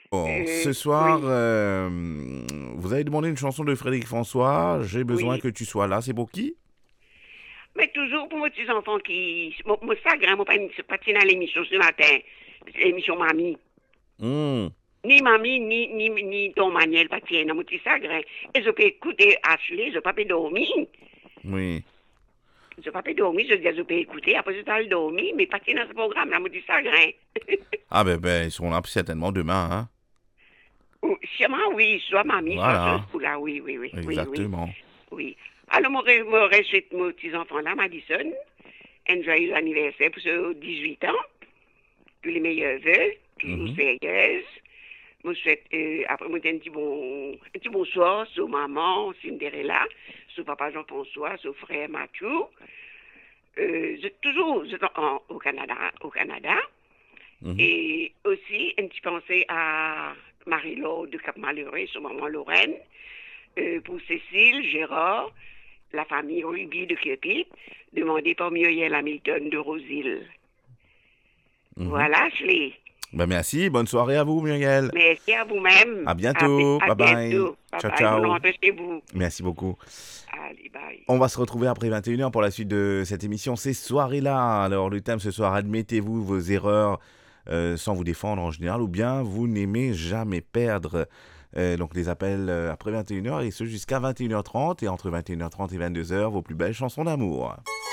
Bon, ce soir, Oui. vous avez demandé une chanson de Frédéric François. J'ai besoin Oui. que tu sois là. C'est pour qui? Mais toujours pour mes petits enfants qui. Mon sagrin, mon pas parti dans l'émission ce matin. L'émission Mamie. Hmm, Ni Mamie, ni Don Manuel parti dans mon petit sagrin. Et je peux écouter Ashley, je peux pas dormir. oui. Je peux pas dormir, je dis, je peux écouter. Après, je vais dormir, mais parti dans ce programme, là, mon petit sagrin. Ah ben, ils seront là certainement demain, hein. Sûrement, oui, soit Mamie, soit ce Voilà, là, oui, oui, oui, oui, oui, exactement. oui. Alors, mon reste, mes petits enfants là, Madison, un joyeux anniversaire pour ce 18 ans. Tous les meilleurs vœux, toujours Mhm, sérieuse. Je souhaite, après, moi, un petit bonsoir sur maman, Cinderella, sur papa Jean-François, sur frère Mathieu. Toujours au Canada, mhm. Et aussi, un petit pensée à Marie-Laure de Cap-Malheureux, sur maman Lorraine, pour Cécile, Gérard, la famille Ruby de Cupid, demandé par Muriel Hamilton de Rosille. Mhm. Voilà, Ashley. Ben merci, bonne soirée à vous, Muriel. Merci à vous-même. À bientôt, À bye bye. bientôt. Bye Ciao, bye. Bonne ciao. rentrée chez vous. Merci beaucoup. Allez, bye. On va se retrouver après 21h pour la suite de cette émission. Ces soirées-là. Alors, le thème ce soir, admettez-vous vos erreurs sans vous défendre en général, ou bien vous n'aimez jamais perdre. Donc, les appels après 21h et ce jusqu'à 21h30. Et entre 21h30 et 22h, vos plus belles chansons d'amour.